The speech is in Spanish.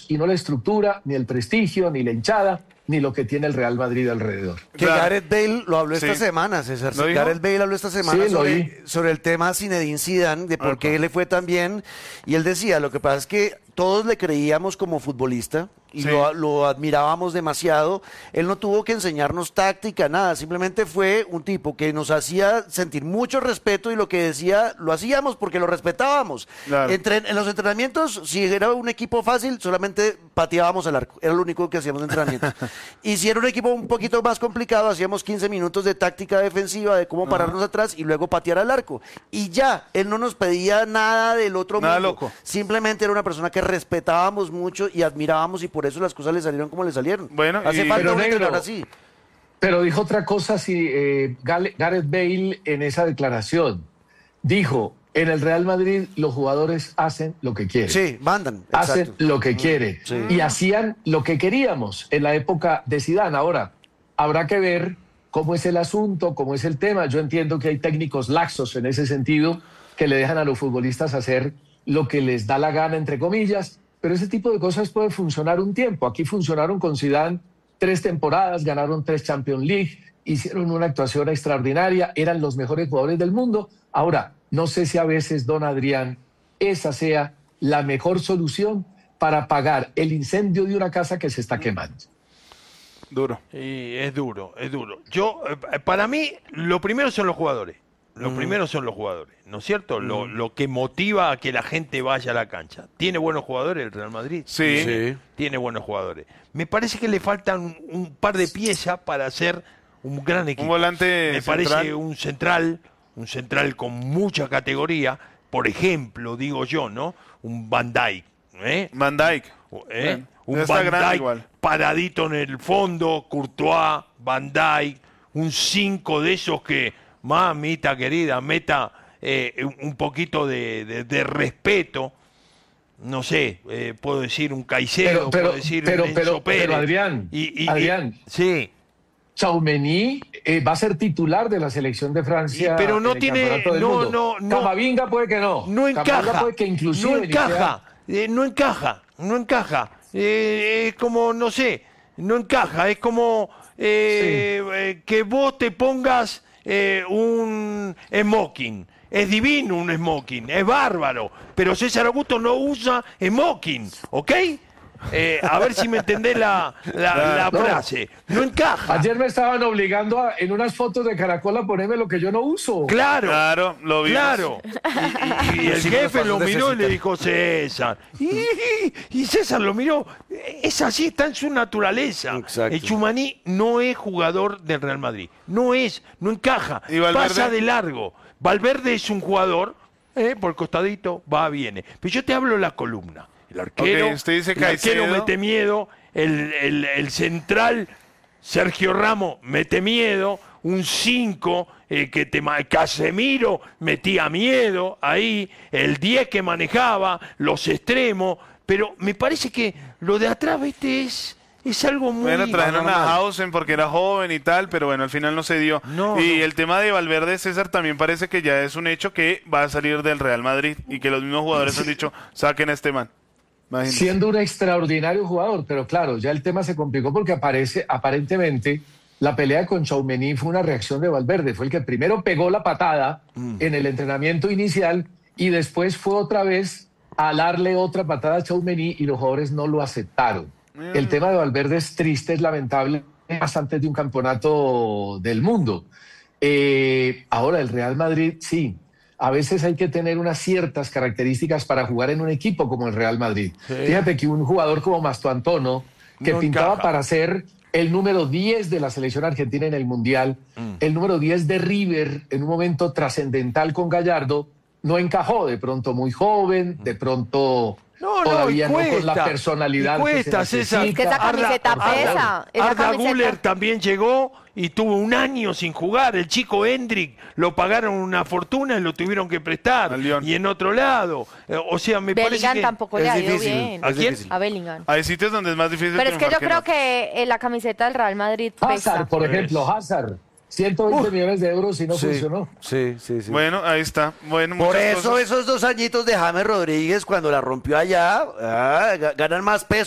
y no la estructura, ni el prestigio, ni la hinchada, ni lo que tiene el Real Madrid alrededor. Que Gareth Bale lo habló esta semana, César. Gareth Bale habló esta semana sobre el tema Zinedine Zidane, de por qué le fue tan bien. Y él decía, lo que pasa es que todos le creíamos como futbolista y lo admirábamos demasiado. Él no tuvo que enseñarnos táctica, nada. Simplemente fue un tipo que nos hacía sentir mucho respeto y lo que decía lo hacíamos porque lo respetábamos. Claro. En los entrenamientos, si era un equipo fácil, solamente pateábamos el arco. Era lo único que hacíamos de entrenamiento. Y si era un equipo un poquito más complicado, hacíamos 15 minutos de táctica defensiva, de cómo pararnos atrás y luego patear al arco. Y ya, él no nos pedía nada del otro mundo. Loco. Simplemente era una persona que respetábamos mucho y admirábamos y por eso las cosas le salieron como le salieron. Bueno, hace falta un entrenador así. Pero dijo otra cosa, Gareth Bale en esa declaración. Dijo, en el Real Madrid los jugadores hacen lo que quieren. Sí, mandan. Hacen lo que quieren. Sí. Y hacían lo que queríamos en la época de Zidane. Ahora, habrá que ver cómo es el asunto, cómo es el tema. Yo entiendo que hay técnicos laxos en ese sentido que le dejan a los futbolistas hacer lo que les da la gana, entre comillas, pero ese tipo de cosas puede funcionar un tiempo. Aquí funcionaron con Zidane 3 temporadas, ganaron 3 Champions League, hicieron una actuación extraordinaria, eran los mejores jugadores del mundo. Ahora, no sé si a veces, don Adrián, esa sea la mejor solución para apagar el incendio de una casa que se está quemando. Duro. Y es duro, es duro. Para mí, lo primero son los jugadores. Lo primero son los jugadores, ¿no es cierto? Lo que motiva a que la gente vaya a la cancha. ¿Tiene buenos jugadores el Real Madrid? Sí. Tiene buenos jugadores. Me parece que le faltan un par de piezas para hacer un gran equipo. Un volante Me central. parece un central con mucha categoría. Por ejemplo, digo yo, ¿no? Un Van Dijk. Van Dijk. Un Van Dijk paradito en el fondo, Courtois, Van Dijk, un 5 de esos que... Mamita querida, meta un poquito de respeto, no sé, puedo decir un Caicedo, puedo decir un Enzo Pérez. Pero Adrián, sí. Tchouaméni va a ser titular de la selección de Francia. Pero no tiene, no. Camavinga puede que no. No encaja. Camavinga puede que inclusive no encaja. Es como, no sé, no encaja. Es como que vos te pongas un smoking. Es divino un smoking, es bárbaro, pero César Augusto no usa smoking, ¿ok? A ver si me entendés la frase. No encaja. Ayer me estaban obligando en unas fotos de Caracol a ponerme lo que yo no uso. Claro, lo vimos. Claro. Y el jefe lo miró y le dijo, César. Y César lo miró. Es así, está en su naturaleza. Exacto. El Tchouaméni no es jugador del Real Madrid. No encaja. ¿Y Valverde? Pasa de largo. Valverde es un jugador, por el costadito, va, viene. Pero yo te hablo de la columna. El arquero, usted dice el arquero mete miedo, el central Sergio Ramos mete miedo, un 5 Casemiro metía miedo ahí, el 10 que manejaba, los extremos, pero me parece que lo de atrás, ¿viste? Es algo muy... Bueno, trajeron a Hausen porque era joven y tal, pero bueno, al final no se dio. El tema de Valverde, César, también parece que ya es un hecho que va a salir del Real Madrid y que los mismos jugadores han dicho, saquen a este man. Imagínate. Siendo un extraordinario jugador, pero claro, ya el tema se complicó porque aparentemente la pelea con Tchouaméni fue una reacción de Valverde, fue el que primero pegó la patada en el entrenamiento inicial y después fue otra vez a darle otra patada a Tchouaméni y los jugadores no lo aceptaron. El tema de Valverde es triste, es lamentable, más antes de un campeonato del mundo. Ahora, el Real Madrid, sí. A veces hay que tener unas ciertas características para jugar en un equipo como el Real Madrid. Sí. Fíjate que un jugador como Mastoantono, que no pintaba encaja para ser el número 10 de la selección argentina en el Mundial, el número 10 de River en un momento trascendental con Gallardo, no encajó, de pronto muy joven, de pronto... todavía no con la personalidad cuesta, que se necesita. Es que esa camiseta pesa. Arda Güler también llegó y tuvo un año sin jugar. El chico Hendrik lo pagaron una fortuna y lo tuvieron que prestar. Y en otro lado. O sea, me parece que... Bellingham tampoco le ha ido bien. ¿A quién? A Bellingham. Hay sitios donde es más difícil. Pero es que yo creo que la camiseta del Real Madrid pesa. Hazard, por ejemplo, Hazard. 120 millones de euros y no funcionó. Sí. Bueno, ahí está. Bueno, por eso cosas. esos 2 añitos de James Rodríguez cuando la rompió allá, ganan más peso.